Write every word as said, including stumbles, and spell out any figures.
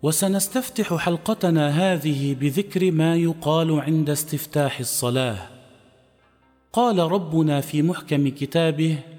وسنستفتح حلقتنا هذه بذكر ما يقال عند استفتاح الصلاة. قال ربنا في محكم كتابه: